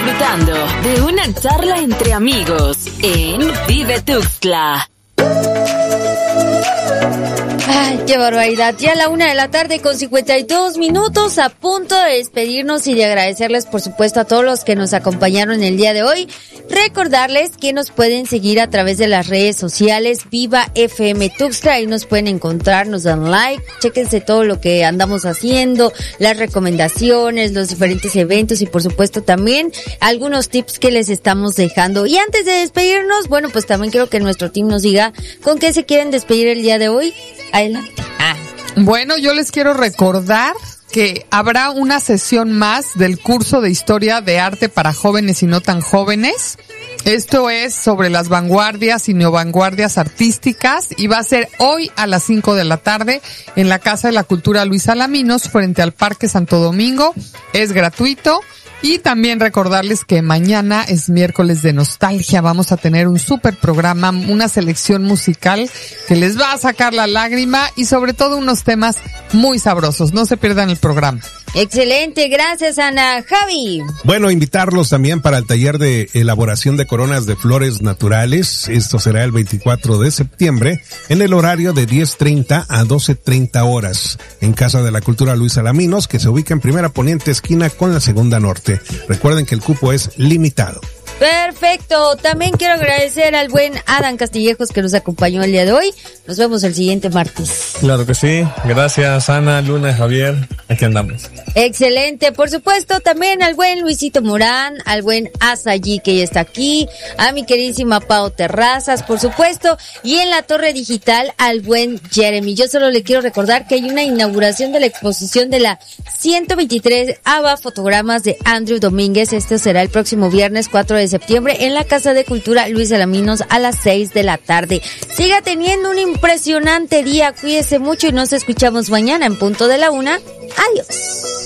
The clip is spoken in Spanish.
disfrutando de una charla entre amigos en Vive Tuxtla. Ay, qué barbaridad. Ya a la 1:52 a punto de despedirnos y de agradecerles, por supuesto, a todos los que nos acompañaron el día de hoy. Recordarles que nos pueden seguir a través de las redes sociales Viva FM Tuxtla. Ahí nos pueden encontrar, nos dan like, chéquense todo lo que andamos haciendo, las recomendaciones, los diferentes eventos y, por supuesto, también algunos tips que les estamos dejando. Y antes de despedirnos, bueno, pues también quiero que nuestro team nos diga con qué se quieren despedir el día de hoy. Adelante. Bueno, yo les quiero recordar que habrá una sesión más del curso de Historia de Arte para jóvenes y no tan jóvenes. Esto es sobre las vanguardias y neovanguardias artísticas y va a ser hoy a las 5 de la tarde en la Casa de la Cultura Luis Alaminos frente al Parque Santo Domingo. Es gratuito. Y también recordarles que mañana es miércoles de nostalgia. Vamos a tener un súper programa, una selección musical que les va a sacar la lágrima y sobre todo unos temas muy sabrosos. No se pierdan el programa. Excelente, gracias Ana. Javi. Bueno, invitarlos también para el taller de elaboración de coronas de flores naturales. Esto será el 24 de septiembre en el horario de 10:30 a 12:30 horas en Casa de la Cultura Luis Alaminos, que se ubica en Primera Poniente esquina con la Segunda Norte. Recuerden que el cupo es limitado. Perfecto. También quiero agradecer al buen Adam Castillejos que nos acompañó el día de hoy. Nos vemos el siguiente martes. Claro que sí. Gracias, Ana, Luna, Javier. Aquí andamos. Excelente. Por supuesto, también al buen Luisito Morán, al buen Asayi que ya está aquí, a mi queridísima Pao Terrazas, por supuesto, y en la torre digital al buen Jeremy. Yo solo le quiero recordar que hay una inauguración de la exposición de la 123 ABA Fotogramas de Andrew Domínguez. Esto será el próximo viernes 4 de septiembre en la Casa de Cultura Luis Alaminos a las 6 de la tarde. Siga teniendo un impresionante día, cuídese mucho y nos escuchamos mañana en punto de la 1. Adiós.